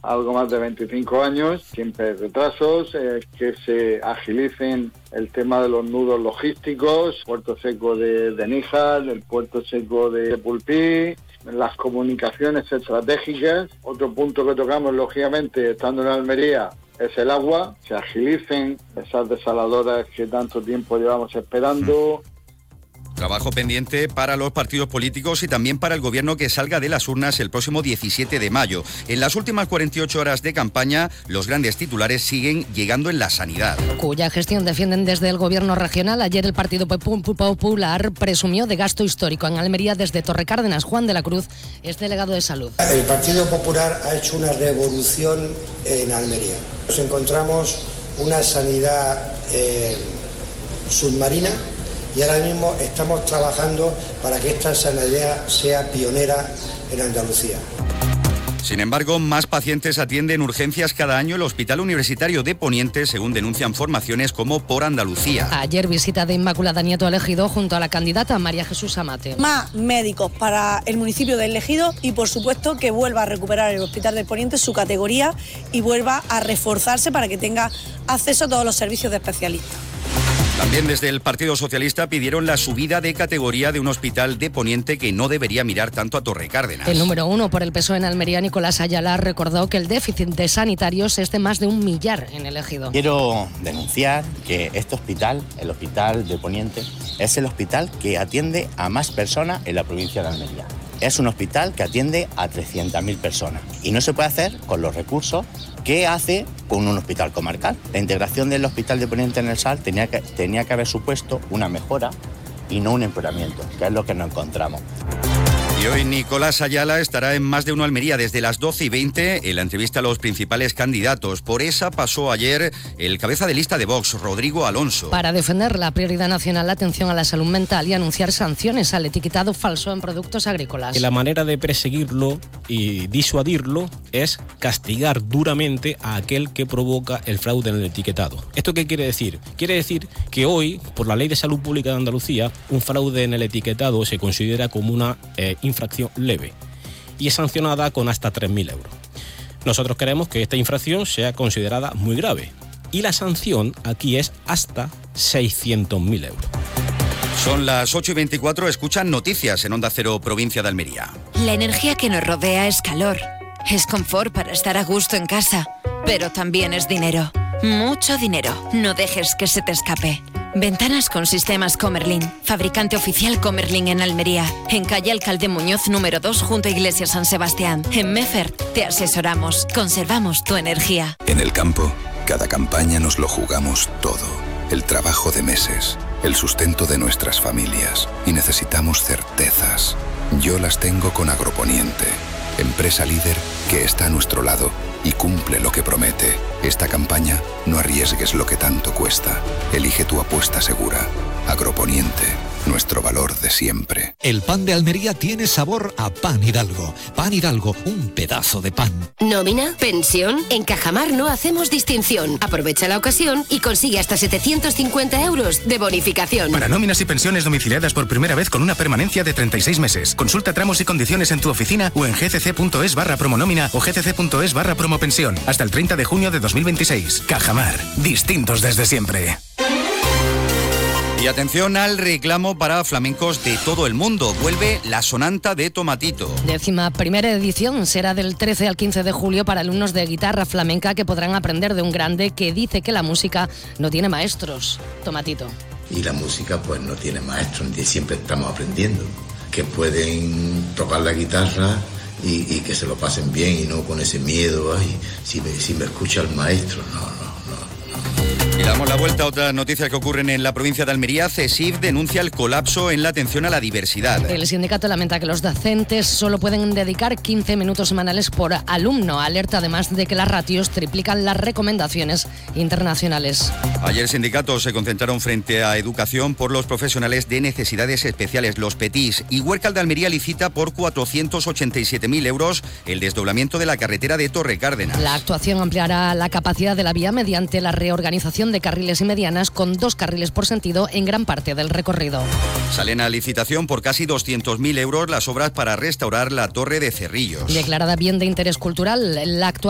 algo más de 25 años, siempre hay retrasos, que se agilicen el tema de los nudos logísticos, puerto seco de Níjar, el puerto seco de Pulpí, las comunicaciones estratégicas. Otro punto que tocamos, lógicamente, estando en Almería, es el agua, se agilicen esas desaladoras que tanto tiempo llevamos esperando. Trabajo pendiente para los partidos políticos y también para el gobierno que salga de las urnas el próximo 17 de mayo. En las últimas 48 horas de campaña, los grandes titulares siguen llegando en la sanidad. Cuya gestión defienden desde el gobierno regional. Ayer el Partido Popular presumió de gasto histórico en Almería. Desde Torrecárdenas, Juan de la Cruz es delegado de salud. El Partido Popular ha hecho una revolución en Almería. Nos encontramos una sanidad submarina. Y ahora mismo estamos trabajando para que esta sanidad sea pionera en Andalucía. Sin embargo, más pacientes atienden urgencias cada año el Hospital Universitario de Poniente, según denuncian formaciones como Por Andalucía. Ayer visita de Inmaculada Nieto a Ejido junto a la candidata María Jesús Amate. Más médicos para el municipio de Ejido y, por supuesto, que vuelva a recuperar el Hospital de Poniente su categoría y vuelva a reforzarse para que tenga acceso a todos los servicios de especialistas. También desde el Partido Socialista pidieron la subida de categoría de un hospital de Poniente que no debería mirar tanto a Torrecárdenas. El número 1 por el PSOE en Almería, Nicolás Ayala, recordó que el déficit de sanitarios es de más de 1 millar en el Ejido. Quiero denunciar que este hospital, el Hospital de Poniente, es el hospital que atiende a más personas en la provincia de Almería. Es un hospital que atiende a 300.000 personas y no se puede hacer con los recursos que hace con un hospital comarcal. La integración del Hospital de Poniente en el SAL tenía que haber supuesto una mejora y no un empeoramiento, que es lo que nos encontramos. Y hoy Nicolás Ayala estará en Más de Uno Almería desde las 12:20 en la entrevista a los principales candidatos. Por esa pasó ayer el cabeza de lista de Vox, Rodrigo Alonso. Para defender la prioridad nacional, la atención a la salud mental y anunciar sanciones al etiquetado falso en productos agrícolas. Y la manera de perseguirlo y disuadirlo es castigar duramente a aquel que provoca el fraude en el etiquetado. ¿Esto qué quiere decir? Quiere decir que hoy, por la Ley de Salud Pública de Andalucía, un fraude en el etiquetado se considera como una infracción leve y es sancionada con hasta 3.000 euros. Nosotros queremos que esta infracción sea considerada muy grave y la sanción aquí es hasta 600.000 euros. Son las 8:24, escuchan noticias en Onda Cero, provincia de Almería. La energía que nos rodea es calor, es confort para estar a gusto en casa, pero también es dinero, mucho dinero. No dejes que se te escape. Ventanas con sistemas Comerlin, fabricante oficial Comerlin en Almería, en calle Alcalde Muñoz número 2 junto a Iglesia San Sebastián. En Meffert te asesoramos, conservamos tu energía. En el campo, cada campaña nos lo jugamos todo. El trabajo de meses, el sustento de nuestras familias y necesitamos certezas. Yo las tengo con Agroponiente, empresa líder que está a nuestro lado y cumple lo que promete. Esta campaña no arriesgues lo que tanto cuesta. Elige tu apuesta segura. Agroponiente, nuestro valor de siempre. El pan de Almería tiene sabor a Pan Hidalgo. Pan Hidalgo, un pedazo de pan. ¿Nómina? ¿Pensión? En Cajamar no hacemos distinción. Aprovecha la ocasión y consigue hasta 750 euros de bonificación. Para nóminas y pensiones domiciliadas por primera vez con una permanencia de 36 meses. Consulta tramos y condiciones en tu oficina o en gcc.es/promonómina o gcc.es/promopensión. Hasta el 30 de junio de 2026. Cajamar. Distintos desde siempre. Y atención al reclamo para flamencos de todo el mundo. Vuelve la Sonanta de Tomatito. 11ª edición será del 13 al 15 de julio para alumnos de guitarra flamenca que podrán aprender de un grande que dice que la música no tiene maestros. Tomatito. Y la música pues no tiene maestros, siempre estamos aprendiendo. Que pueden tocar la guitarra y que se lo pasen bien y no con ese miedo. Ay, si me escucha el maestro, no. Y damos la vuelta a otras noticias que ocurren en la provincia de Almería. CESIF denuncia el colapso en la atención a la diversidad. El sindicato lamenta que los docentes solo pueden dedicar 15 minutos semanales por alumno. Alerta además de que las ratios triplican las recomendaciones internacionales. Ayer sindicatos se concentraron frente a Educación por los profesionales de necesidades especiales, los PETIS. Y Huércal de Almería licita por 487.000 euros el desdoblamiento de la carretera de Torrecárdenas. La actuación ampliará la capacidad de la vía mediante la reorganización de carriles y medianas con 2 carriles por sentido en gran parte del recorrido. Salen a licitación por casi 200.000 euros las obras para restaurar la Torre de Cerrillos. Declarada bien de interés cultural, la actuación